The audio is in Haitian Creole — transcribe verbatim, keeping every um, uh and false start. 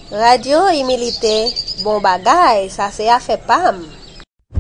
Radio imilite, bon bagay, sa se a fe pam.